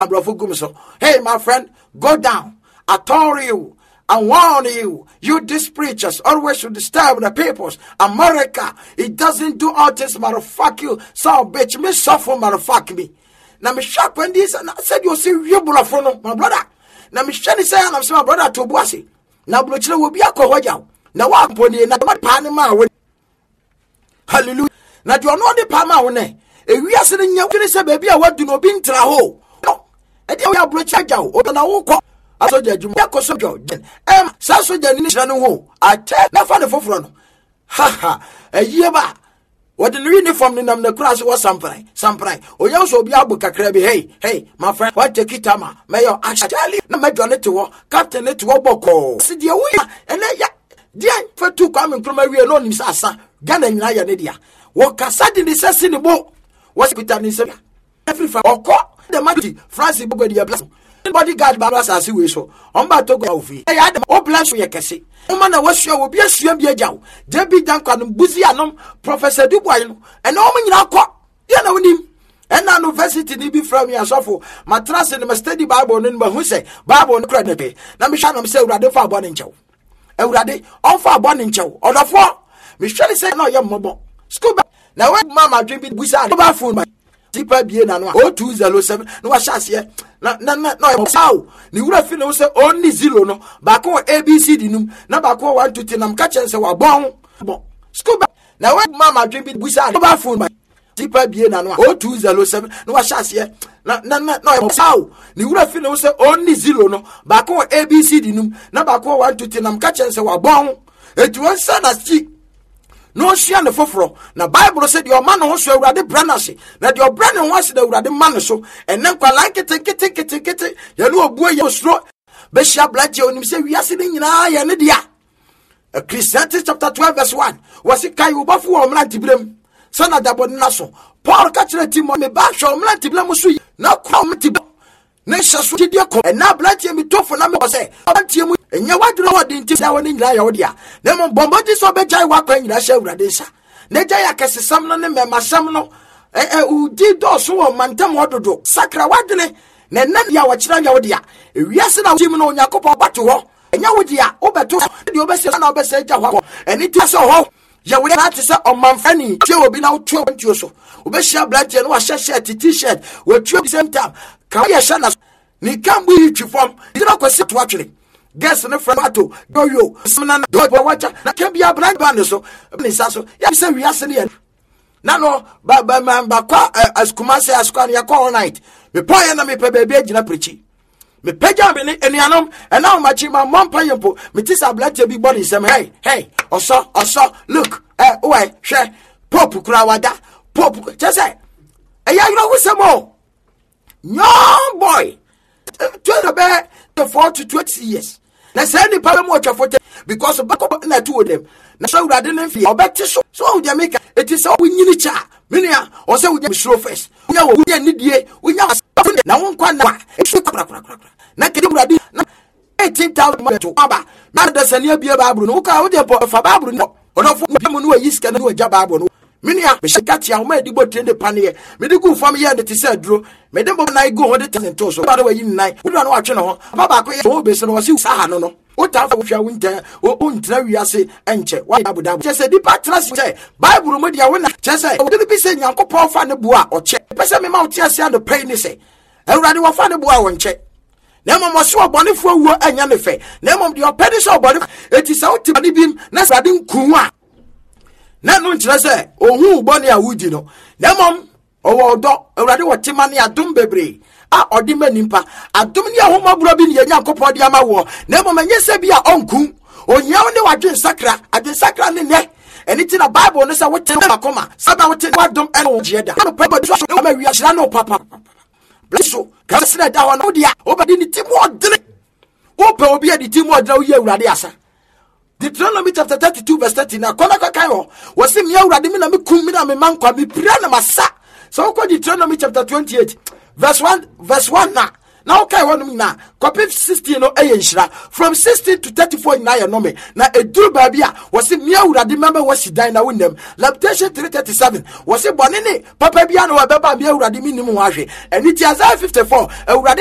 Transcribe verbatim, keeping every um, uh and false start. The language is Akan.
Hey, my friend, go down. I told you, I warn you, you these preachers always should disturb the peoples. America, it doesn't do all this, motherfuck you. So, bitch, me suffer, motherfuck me. Now, me shock when this, and I said, you see, you bullet my brother. Now, me shani say, I'm my brother to Bossy. Now, Bluchilla will be a cohoja. Now, I'm pony, and I'm not panama. Hallelujah. Now, you are not the Pama one. If we are sitting here, you say, baby, I want to know being traho. No, and then we are Bluchilla, or I won't call. I told you, you are so good. Em, Sasso Janin, I tell never the forefront. Ha ha, a year back. What the uniform in the class was something, something. Or you also be able to crabby. Hey, hey, my friend, what take it, Tama? May you actually not make your to war, Captain it to Boko. Sit your way, and then, dear, for two coming from a real alone in Sassa, Ghana and Nidia. What Cassadi is a sin boat was with an insect. Every for or caught the mighty Francis Bogadia Blast. Bodyguard Babas as you wish. On Batogovi. I had them all plans for your cassie. No man, I was sure will be a swim be a jow. Debbie Duncan, Buzianum, Professor Dubois, and all men now caught. You know him. And now, university need be from me as awful. My trust in the study Bible in Bahuse, Bible and credit. Now, Michelle say, Rade for born in Joe. And Rade, all for born in Joe. Or the four. Michelle said, no, young mobile. School back. Now, when Mamma drink it, we said, no, food, my. Tipa bien and one, oh, two zero seven, no, I shall see. No, no, no, no, how? You would have feel say only zero, no, back on A B C, dinum, no, back on one to ten, I'm catching so a bon, bon, school back. Now, when Mamma drink it, we said, no, food, my. Tipa bien and one, oh, two zero seven, no, I shall see. No, no, no, no, how? You would have feel say only zero, no, back on A B C, dinum, no, back on one to ten, I'm catching so a bon, it was son as cheap. No share the fofro. Now Bible said your man also already branasy. That your brand wants the already man so. And then quite like it, take it, take it, take it. You know, boy, you're slow. Besha black you and say we are sitting in a Nidia. A Christianity chapter twelve verse one. Was it Kayu Bafu or Mlantiblem? Son of the Bonasso. Paul catcher Timon me bash or Mlantiblem. Now come to Nation and now black you me talk for number say. And you want to know what the intimate in Laodia. Then Bombati so better walk when you shall Radesa. Nejaya Cassi Samnon and Massamno, who did also a mantam water do. Sacra Wadley, Nenadia Wachina. Yes, and I'll Jim on Yacopo Batu, and Yawadia, Oberto, the Obessa, and it is so. You will have to say on Manfani, you will be now twelve years old. Ubesha black and wash a shirt, t shirt, will twelve the same time. Kaya Shanas, Nikam be you from, did not sit actually. Guess in the Framato, go you, Samana, dog watcher, that can be a black band so. Nisaso, yes, we are saying. Nano, but by man, Bakwa, as Kumase, as Kwanya all night. Me pay and me pay baby, na preachy. Me pay jam in any anum, and now my chima, mom payampo, me tis a black to be body, some hey, hey, or so, or so, look, eh, why, share, Popu Krawada, Popu, just say, a young know with some more. No, boy, to the bear, the four to twenty years. Now, send the paramocha for them because of back up and two of them. Now, so I didn't feel or better so. So, Jamaica, it is all we need each other. Minia, or so we slow first. We are we need ye, we are now one quan. It's a crack, crack, crack. Naked ready, eighteen thousand to Abba. Now, there's a near beer babru, no car, for babru, or not for Mamma, you can do a job. Minia, Mishakatia, made the boat in the panier. May the good family and the said, Drew. May the moment I go on the ten toes. By the way, you night, we don't watch no. Papa, oh, Besson was you, Sahano. What time of your winter, or Untaria say, and check. Why Abu Dhabi? Just a departure, say, Bible, media winner. Just say, will be saying, Uncle Paul find the bois or check. Person me mouth, just say, the pain, say. Everybody will find the bois and check. Name of Monsieur Bonnie for war and Yanafe. Name of your pedestal body. It is out to be beam, Nasadin Kuma. Nanu nkyerɛ ohun bɔ ne awudi no na mom ɔwɔ ɔdɔ awurade wɔ tema ne adom bebre a ɔde ma nimpa adom ne ahomabura bi ne yanya nkopɔ de ama wo na mom enye se bi a onku onyaw ne wadwen sakra adwen sakra ne ne eni ti na bible no sɛ wote na koma saba wote wadom ɛna wo gye da no pɛ bɔ so ma wi ahyira no papa bless you ka se da hɔ no dia obadi ne ti mo ɔdene wo pɛ obi adi ti mo ɔdene wo yɛ awurade asa. Deuteronomy chapter thirty-two verse thirty. Now, Kona Kakayo was in Yau Radimina Kumina Mankwa, me Priana Massa. So, Deuteronomy chapter twenty-eight verse one, verse one. Now, Now okay one na copy sixteen no e yenhira from sixteen to thirty-four na ye no me na eduru ba bia wo se me awurade member wo sidan na wonem Lamentation three thirty-seven wo se bone ne papa bia no wa beba me awurade minim ho ahwe eni ti Isaiah fifty-four awurade